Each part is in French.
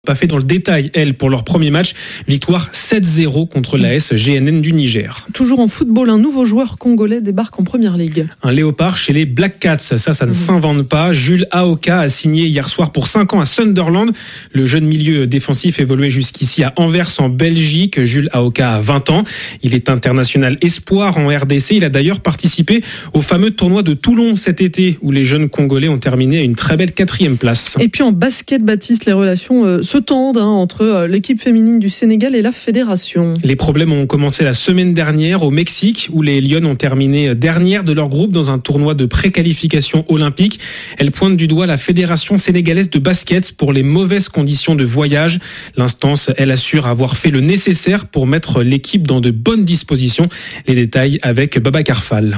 Pas fait dans le détail, elles, pour leur premier match. Victoire 7-0 contre l'AS GNN du Niger. Toujours en football, un nouveau joueur congolais débarque en première ligue. Un léopard chez les Black Cats, ça ne s'invente pas. Jules Aoka a signé hier soir pour 5 ans à Sunderland. Le jeune milieu défensif évoluait jusqu'ici à Anvers en Belgique. Jules Aoka a 20 ans. Il est international espoir en RDC. Il a d'ailleurs participé au fameux tournoi de Toulon cet été où les jeunes Congolais ont terminé à une très belle 4e place. Et puis en basket, Baptiste, les relations se tendent entre l'équipe féminine du Sénégal et la fédération. Les problèmes ont commencé la semaine dernière au Mexique où les Lionnes ont terminé dernière de leur groupe dans un tournoi de préqualification olympique. Elles pointent du doigt la fédération sénégalaise de basket pour les mauvaises conditions de voyage. L'instance, elle assure avoir fait le nécessaire pour mettre l'équipe dans de bonnes dispositions. Les détails avec Babacar Fall.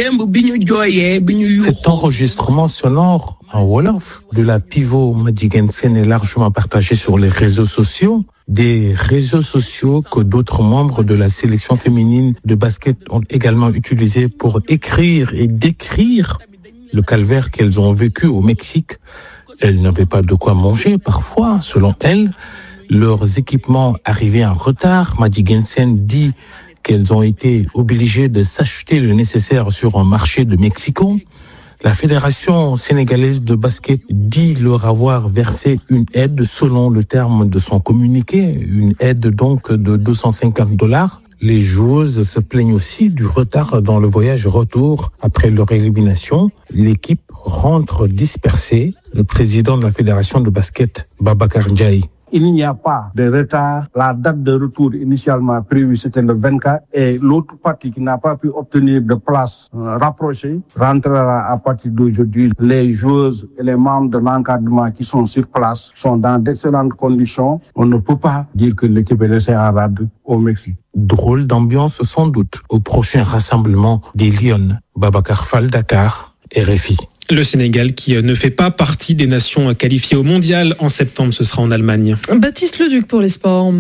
Cet enregistrement sonore en Wolof de la pivot Madi Gensen est largement partagé sur les réseaux sociaux. Des réseaux sociaux que d'autres membres de la sélection féminine de basket ont également utilisés pour écrire et décrire le calvaire qu'elles ont vécu au Mexique. Elles n'avaient pas de quoi manger parfois, selon elles. Leurs équipements arrivaient en retard. Madi Gensen dit qu'elles ont été obligées de s'acheter le nécessaire sur un marché de Mexico. La Fédération sénégalaise de basket dit leur avoir versé une aide selon le terme de son communiqué, une aide donc de $250. Les joueuses se plaignent aussi du retard dans le voyage retour après leur élimination. L'équipe rentre dispersée. Le président de la Fédération de basket, Babacar Ndiaye. Il n'y a pas de retard. La date de retour initialement prévue, c'était le 24. Et l'autre partie qui n'a pas pu obtenir de place rapprochée rentrera à partir d'aujourd'hui. Les joueuses et les membres de l'encadrement qui sont sur place sont dans d'excellentes conditions. On ne peut pas dire que l'équipe est laissée en rade au Mexique. Drôle d'ambiance sans doute au prochain rassemblement des Lions. Babacar Fall, Dakar, RFI. Le Sénégal qui ne fait pas partie des nations qualifiées au mondial. En septembre, ce sera en Allemagne. Baptiste Leduc pour les sports.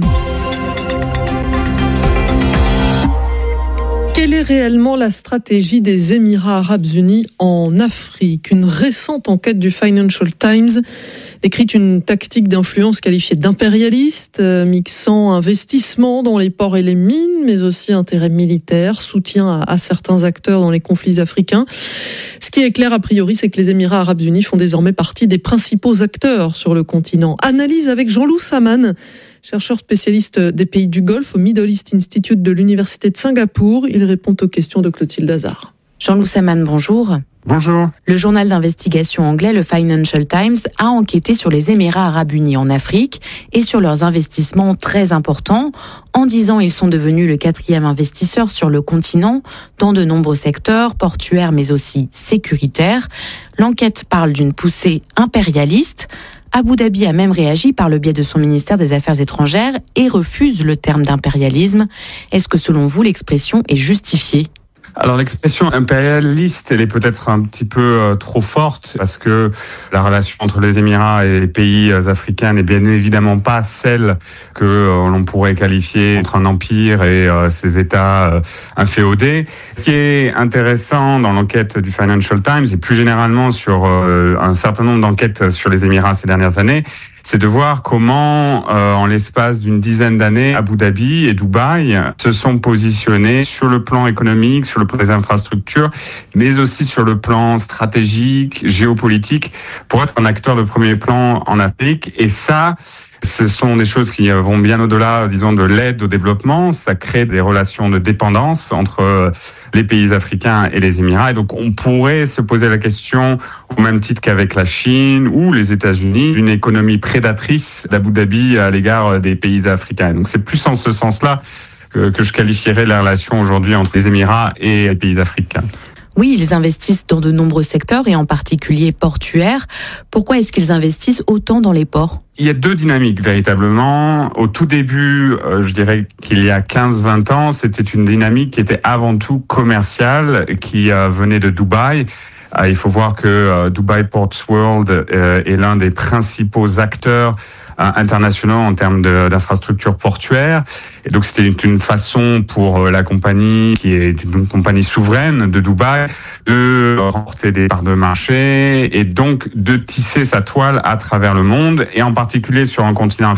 Quelle est réellement la stratégie des Émirats arabes unis en Afrique ? Une récente enquête du Financial Times décrit une tactique d'influence qualifiée d'impérialiste, mixant investissement dans les ports et les mines, mais aussi intérêt militaire, soutien à certains acteurs dans les conflits africains. Ce qui est clair a priori, c'est que les Émirats arabes unis font désormais partie des principaux acteurs sur le continent. Analyse avec Jean-Loup Saman, chercheur spécialiste des pays du Golfe au Middle East Institute de l'Université de Singapour. Il répond aux questions de Clotilde Hazard. Jean-Loup Saman, bonjour. Bonjour. Le journal d'investigation anglais, le Financial Times, a enquêté sur les Émirats arabes unis en Afrique et sur leurs investissements très importants. En 10 ans, ils sont devenus le 4e investisseur sur le continent dans de nombreux secteurs, portuaires mais aussi sécuritaires. L'enquête parle d'une poussée impérialiste. Abu Dhabi a même réagi par le biais de son ministère des Affaires étrangères et refuse le terme d'impérialisme. Est-ce que selon vous, l'expression est justifiée ? Alors l'expression impérialiste, elle est peut-être un petit peu trop forte parce que la relation entre les Émirats et les pays africains n'est bien évidemment pas celle que l'on pourrait qualifier entre un empire et ses États inféodés. Ce qui est intéressant dans l'enquête du Financial Times et plus généralement sur un certain nombre d'enquêtes sur les Émirats ces dernières années, c'est de voir comment, en l'espace d'une dizaine d'années, Abu Dhabi et Dubaï se sont positionnés sur le plan économique, sur le plan des infrastructures, mais aussi sur le plan stratégique, géopolitique, pour être un acteur de premier plan en Afrique. Et ça, ce sont des choses qui vont bien au-delà, disons, de l'aide au développement. Ça crée des relations de dépendance entre les pays africains et les Émirats. Et donc, on pourrait se poser la question, au même titre qu'avec la Chine ou les États-Unis, d'une économie prédatrice d'Abu Dhabi à l'égard des pays africains. Et donc, c'est plus en ce sens-là que je qualifierais la relation aujourd'hui entre les Émirats et les pays africains. Oui, ils investissent dans de nombreux secteurs et en particulier portuaires. Pourquoi est-ce qu'ils investissent autant dans les ports ? Il y a deux dynamiques véritablement. Au tout début, je dirais qu'il y a 15-20 ans, c'était une dynamique qui était avant tout commerciale, qui venait de Dubaï. Il faut voir que Dubai Ports World est l'un des principaux acteurs internationaux en termes d'infrastructures portuaires. Et donc, c'était une façon pour la compagnie, qui est une compagnie souveraine de Dubaï, de remporter des parts de marché et donc de tisser sa toile à travers le monde et en particulier sur un continent